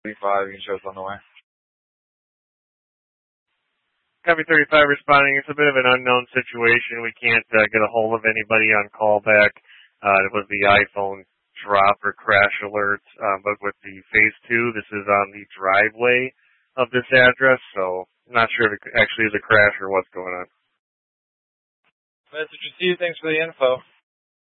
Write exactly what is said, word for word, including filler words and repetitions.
thirty-five, you can show us on the way. Copy thirty-five responding. It's a bit of an unknown situation. We can't uh, get a hold of anybody on callback. Uh, it was the iPhone drop or crash alert, uh, but with the phase two, this is on the driveway of this address, so I'm not sure if it actually is a crash or what's going on. Message received. Thanks for the info.